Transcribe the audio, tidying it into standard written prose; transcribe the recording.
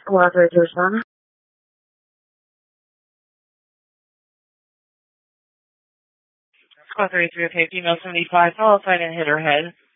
Squad 3 respond. Squad 33, okay, female 75, follow sign and hit her head.